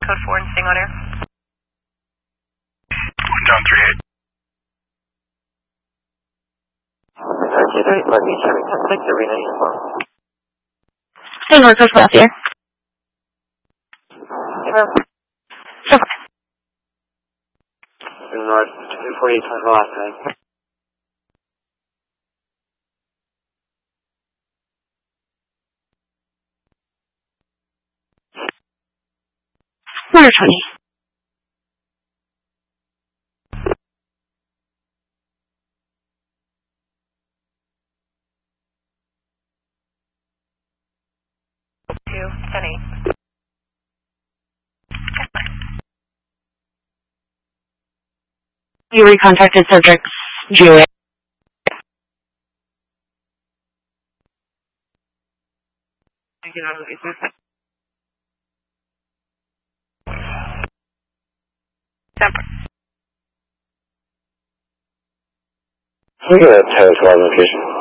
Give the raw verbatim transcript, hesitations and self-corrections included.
Code four and staying on air. One down three eight. Let me check six arena uniform. Hey, North Coast West here. Hello. So, North two forty twenty last time. one twenty. Two, ten eight. You recontacted Cedric's Juliet. I can have it. Separate. Look at that ten twelve location.